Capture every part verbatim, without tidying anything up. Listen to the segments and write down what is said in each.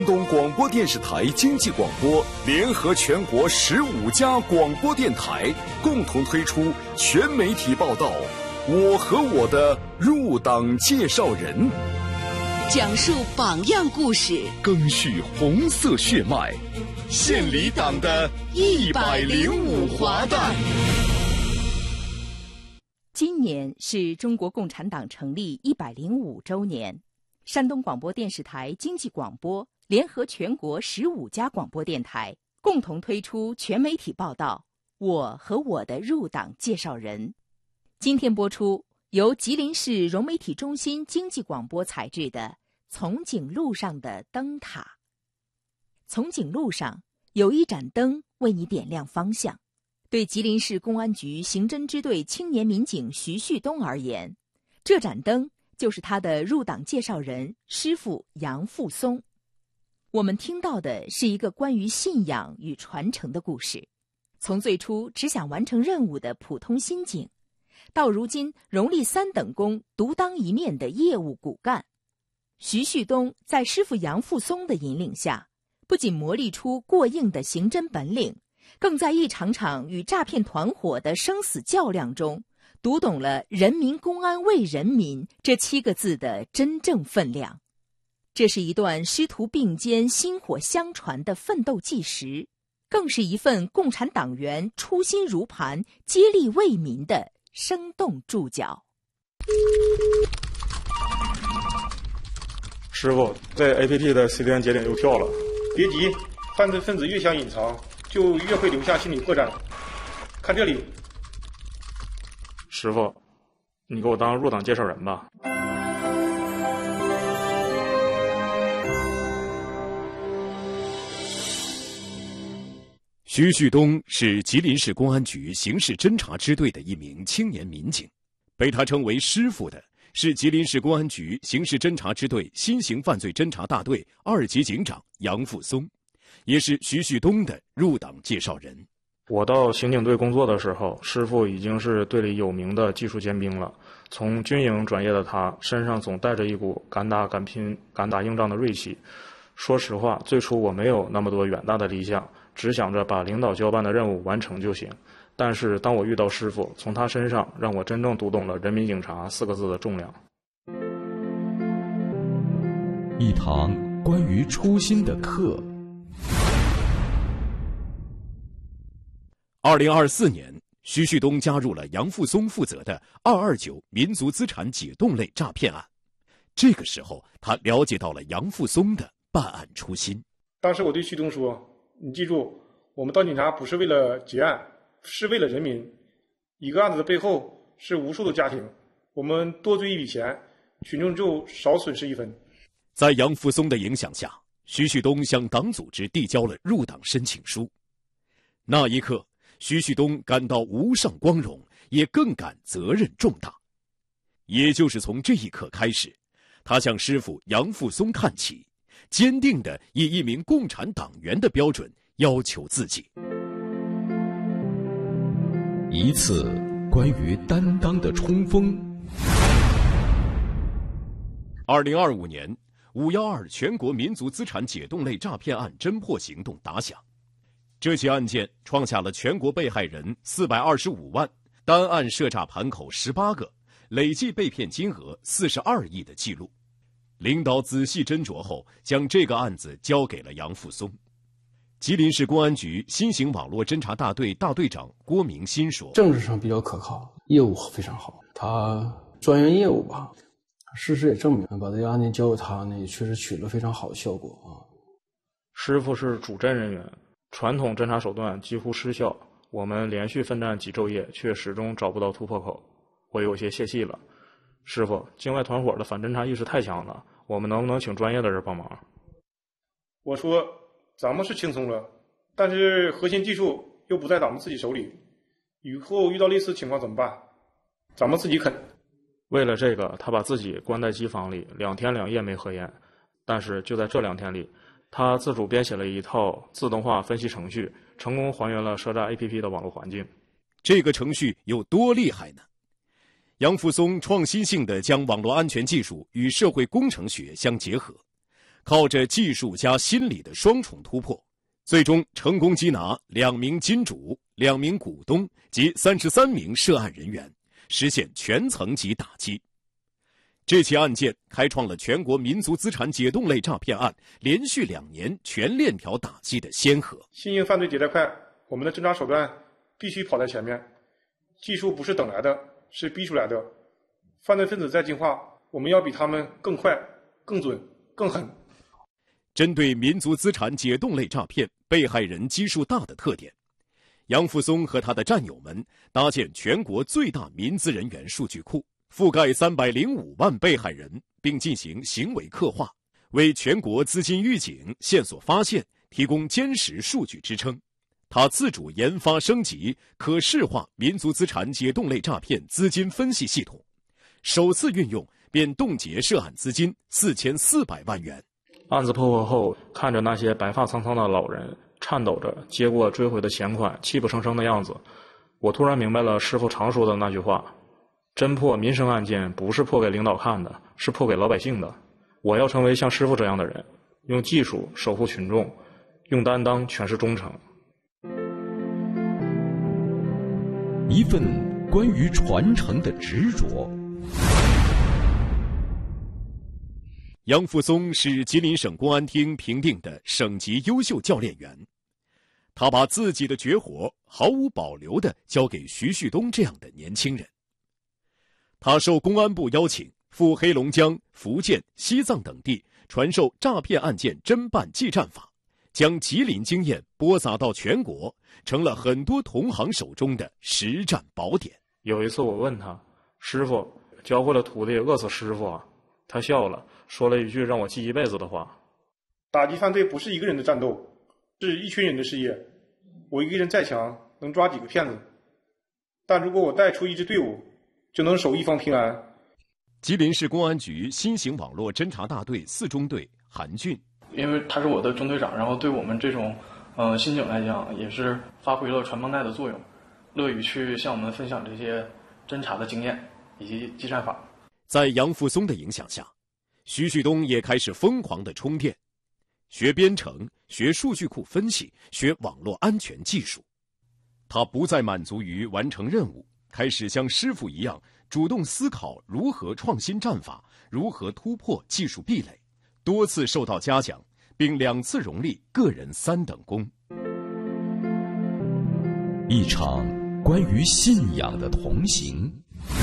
东广播电视台经济广播联合全国十五家广播电台共同推出全媒体报道《我和我的入党介绍人》， 讲述榜样故事， 赓续红色血脉，献礼党的一百零五华诞。 今年是中国共产党成立一百零五周年，山东广播电视台经济广播联合全国十五家广播电台共同推出全媒体报道《我和我的入党介绍人》。今天播出由吉林市融媒体中心经济广播采制的《从警路上的灯塔》。从警路上有一盏灯为你点亮方向。对吉林市公安局刑侦支队青年民警徐旭东而言，这盏灯就是他的入党介绍人师傅杨富松。我们听到的是一个关于信仰与传承的故事，从最初只想完成任务的普通新警，到如今荣立三等功、独当一面的业务骨干。徐旭东在师傅杨富松的引领下，不仅磨砺出过硬的刑侦本领，更在一场场与诈骗团伙的生死较量中，读懂了人民公安为人民这七个字的真正分量。这是一段师徒并肩、薪火相传的奋斗纪实，更是一份共产党员初心如磐、接力为民的生动注脚。 师傅，这 A P P 的 C D N 节点又跳了。 别急，犯罪分子越想隐藏，就越会留下心理破绽。看这里。 师傅，你给我当入党介绍人吧。 徐旭东是吉林市公安局刑事侦查支队的一名青年民警，被他称为师傅的是吉林市公安局刑事侦查支队新型犯罪侦查大队二级警长杨富松，也是徐旭东的入党介绍人。 我到刑警队工作的时候，师傅已经是队里有名的技术尖兵了。从军营转业的他，身上总带着一股敢打敢拼、敢打硬仗的锐气。说实话，最初我没有那么多远大的理想，只想着把领导交办的任务完成就行。但是当我遇到师傅，从他身上让我真正读懂了人民警察四个字的重量。 一堂关于初心的课。 二零二四年，徐旭东加入了杨富松负责的二二九民族资产解冻类诈骗案。这个时候，他了解到了杨富松的办案初心。 当时我对旭东说，你记住，我们当警察不是为了结案，是为了人民。一个案子的背后是无数的家庭，我们多追一笔钱，群众就少损失一分。 在杨富松的影响下，徐旭东向党组织递交了入党申请书。那一刻，徐旭东感到无上光荣，也更感责任重大。也就是从这一刻开始，他向师傅杨富松看齐，坚定地以一名共产党员的标准要求自己。 一次关于担当的冲锋。 二零二五年，五一二全国民族资产解冻类诈骗案侦破行动打响。这起案件创下了全国被害人四百二十五万，单案涉诈盘口十八个，累计被骗金额四十二亿的记录。领导仔细斟酌后，将这个案子交给了杨富松。吉林市公安局新型网络侦查大队大队长郭明新说：“ 政治上比较可靠，业务非常好，他专员业务吧，事实也证明，把这个案件交给他呢，也确实取得了非常好的效果啊。” 师傅是主侦人员，传统侦查手段几乎失效，我们连续奋战几昼夜，却始终找不到突破口，我有些泄气了。师傅，境外团伙的反侦查意识太强了，我们能不能请专业的人帮忙？ 我说，咱们是轻松了，但是核心技术又不在咱们自己手里，以后遇到类似情况怎么办？咱们自己啃。 为了这个，他把自己关在机房里，两天两夜没合眼。但是就在这两天里，他自主编写了一套自动化分析程序，成功还原了涉诈 A P P 的网络环境。 这个程序有多厉害呢？杨富松创新性地将网络安全技术与社会工程学相结合， 靠着技术加心理的双重突破，最终成功缉拿两名金主、两名股东及三十三名涉案人员，实现全层级打击。这起案件开创了全国民族资产解冻类诈骗案连续两年全链条打击的先河。 新型犯罪迭代快，我们的侦查手段必须跑在前面，技术不是等来的，是逼出来的。犯罪分子在进化，我们要比他们更快、更准、更狠。 针对民族资产解冻类诈骗被害人基数大的特点，杨富松和他的战友们搭建全国最大民资人员数据库，覆盖三百零五万被害人，并进行行为刻画，为全国资金预警、线索发现提供坚实数据支撑。他自主研发升级可视化民族资产解冻类诈骗资金分析系统，首次运用便冻结涉案资金四千四百万元。 案子破获后，看着那些白发苍苍的老人颤抖着接过追回的钱款，泣不成声的样子，我突然明白了师傅常说的那句话：侦破民生案件不是破给领导看的，是破给老百姓的。我要成为像师傅这样的人，用技术守护群众，用担当诠释忠诚。 一份关于传承的执着。 杨富松是吉林省公安厅评定的省级优秀教练员，他把自己的绝活毫无保留地交给徐旭东这样的年轻人。他受公安部邀请，赴黑龙江、福建、西藏等地传授诈骗案件侦办技战法，将吉林经验播撒到全国，成了很多同行手中的实战宝典。 有一次我问他：师傅，教会了徒弟饿死师傅啊？他笑了，说了一句让我记一辈子的话： 打击犯罪不是一个人的战斗，是一群人的事业。我一个人再强，能抓几个骗子？但如果我带出一支队伍，就能守一方平安。 吉林市公安局新型网络侦查大队四中队韩俊， 因为他是我的中队长，然后对我们这种呃新警来讲，也是发挥了传帮带的作用，乐于去向我们分享这些侦查的经验以及技战法。 在杨富松的影响下，徐旭东也开始疯狂的充电，学编程，学数据库分析，学网络安全技术。他不再满足于完成任务，开始像师傅一样主动思考如何创新战法，如何突破技术壁垒，多次受到嘉奖，并两次荣立个人三等功。 一场关于信仰的同行。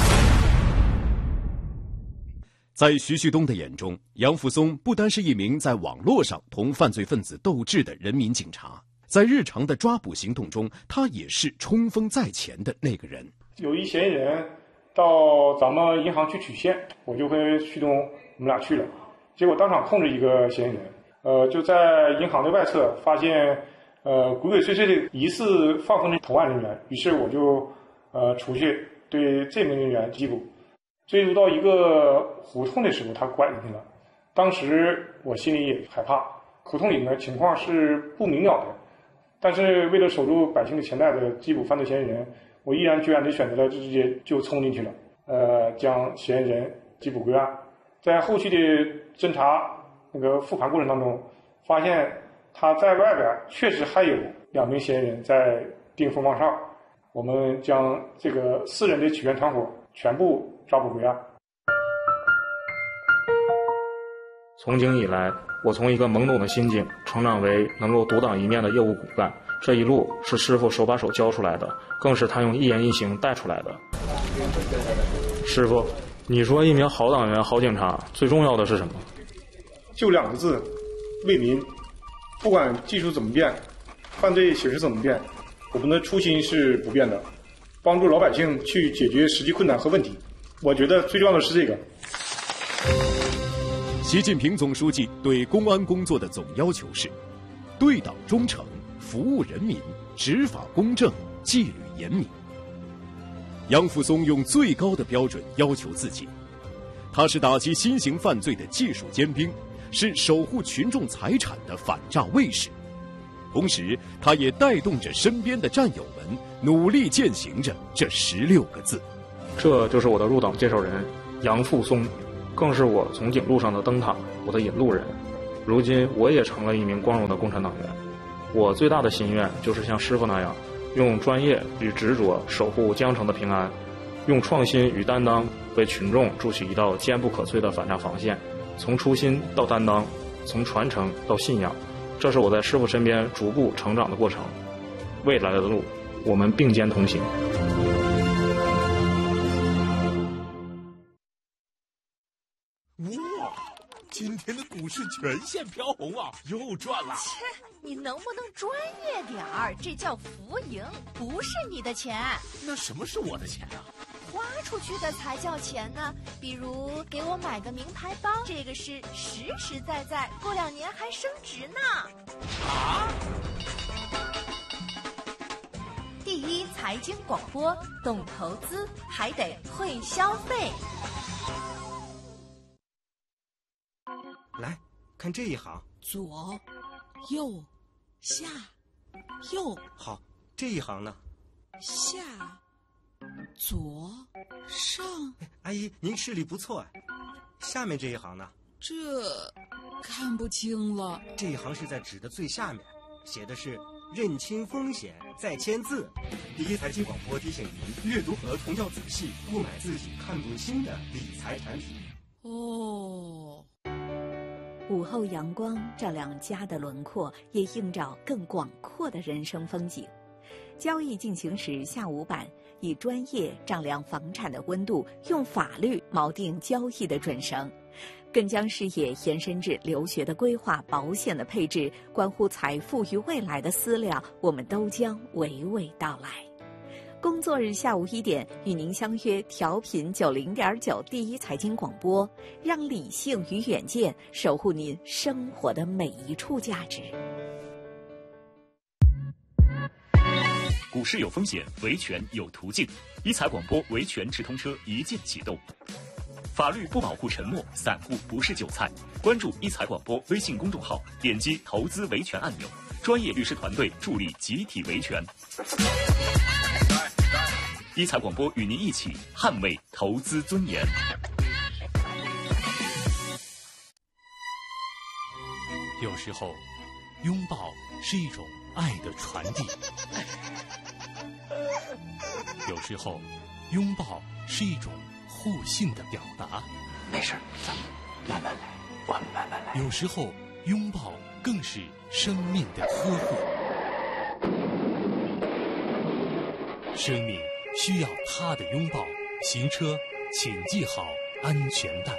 在徐旭东的眼中，杨富松不单是一名在网络上同犯罪分子斗智的人民警察，在日常的抓捕行动中，他也是冲锋在前的那个人。 有一嫌疑人到咱们银行去取现，我就和旭东我们俩去了，结果当场控制一个嫌疑人，呃，就在银行的外侧发现呃鬼鬼祟祟的疑似放风的投案人员，于是我就呃出去对这名人员缉捕。追逐到一个胡同的时候，他拐进去了。当时我心里也害怕，胡同里呢情况是不明了的，但是为了守住百姓的钱袋子，缉捕犯罪嫌疑人，我毅然决然地选择了直接就冲进去了，呃，将嫌疑人缉捕归案。在后续的侦查那个复盘过程当中，发现他在外边确实还有两名嫌疑人在盯风望哨，我们将这个四人的起源团伙全部抓捕归案。 从警以来，我从一个懵懂的新警成长为能够独当一面的业务骨干，这一路是师傅手把手教出来的，更是他用一言一行带出来的。师傅，你说一名好党员、好警察最重要的是什么？ 就两个字：为民。不管技术怎么变，犯罪形式怎么变，我们的初心是不变的，帮助老百姓去解决实际困难和问题。我觉得最重要的是这个。 习近平总书记对公安工作的总要求是：对党忠诚，服务人民，执法公正，纪律严明。杨富松用最高的标准要求自己，他是打击新型犯罪的技术尖兵，是守护群众财产的反诈卫士。同时，他也带动着身边的战友们努力践行着这十六个字。 这就是我的入党介绍人杨富松，更是我从警路上的灯塔，我的引路人。 如今我也成了一名光荣的共产党员。我最大的心愿就是像师傅那样，用专业与执着守护江城的平安，用创新与担当为群众筑起一道坚不可摧的反诈防线，从初心到担当，从传承到信仰，这是我在师傅身边逐步成长的过程。未来的路，我们并肩同行。 哇，今天的股市全线飘红啊，又赚了！ 切，你能不能专业点儿？这叫浮盈，不是你的钱。 那什么是我的钱啊？ 花出去的才叫钱呢。比如给我买个名牌包，这个是实实在在，过两年还升值呢。 啊！ 第一财经广播，懂投资还得会消费。 来看这一行， 左、右、下、右。 好，这一行呢？ 下、左、上。 阿姨，您视力不错啊。下面这一行呢？ 这看不清了。 这一行是在纸的最下面，写的是认清风险再签字。第一财经广播提醒您，阅读合同要仔细，勿买自己看不清的理财产品。 哦。 午后阳光照亮家的轮廓，也映照更广阔的人生风景。交易进行时下午版，以专业丈量房产的温度，用法律锚定交易的准绳，更将视野延伸至留学的规划、保险的配置，关乎财富与未来的思量，我们都将娓娓道来。工作日下午一点，与您相约调频九零点九第一财经广播，让理性与远见守护您生活的每一处价值。 股市有风险，维权有途径。一财广播维权直通车一键启动。法律不保护沉默，散户不是韭菜。关注一财广播微信公众号，点击投资维权按钮，专业律师团队助力集体维权。一财广播与您一起捍卫投资尊严。 有时候，拥抱是一种爱的传递；有时候，拥抱是一种互信的表达。 没事，咱们慢慢来，我们慢慢来。 有时候，拥抱更是生命的呵护。生命需要他的拥抱，行车请系好安全带。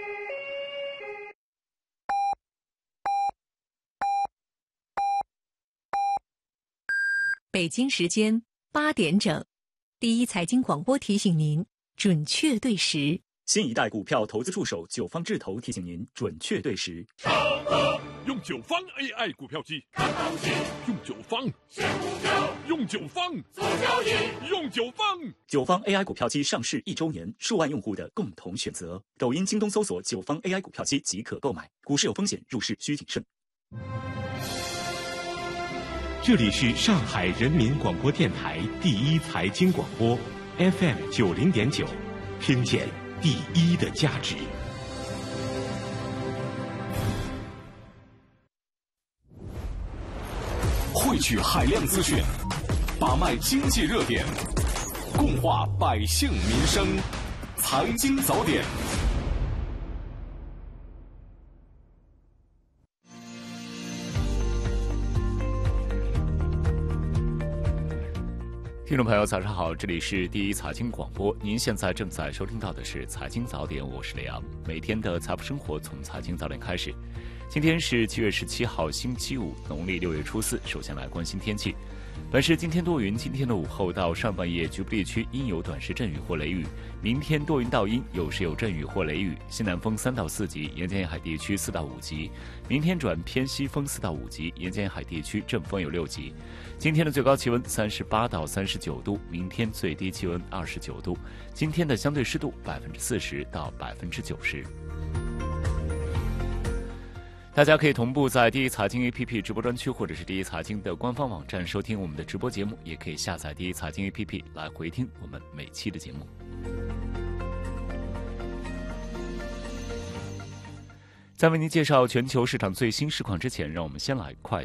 北京时间八点整，第一财经广播提醒您准确对时。 新一代股票投资助手九方智投提醒您准确对时。 用九方 A I 股票机，看行情；用九方选股票，用九方做交易，用九方。 九方 A I 股票机上市一周年，数万用户的共同选择。抖音、京东搜索九方 A I 股票机即可购买。股市有风险，入市需谨慎。 这里是上海人民广播电台第一财经广播 F M 九零点九，听见第一的价值。 汇聚海量资讯，把脉经济热点，共话百姓民生。财经早点。 听众朋友早上好，这里是第一财经广播，您现在正在收听到的是财经早点，我是雷阳。每天的财富生活从财经早点开始。今天是七月十七号星期五，农历六月初四。首先来关心天气。本市今天多云，今天的午后到上半夜局部地区阴有短时阵雨或雷雨，明天多云到阴，有时有阵雨或雷雨，西南风三到四级，沿岸沿海地区四到五级。明天转偏西风四到五级，沿岸沿海地区阵风有六级。今天的最高气温三十八到三十九度，明天最低气温二十九度。今天的相对湿度百分之四十到百分之九十。大家可以同步在第一财经 A P P 直播专区，或者是第一财经的官方网站收听我们的直播节目，也可以下载第一财经 A P P 来回听我们每期的节目。 在为您介绍全球市场最新市况之前，让我们先来快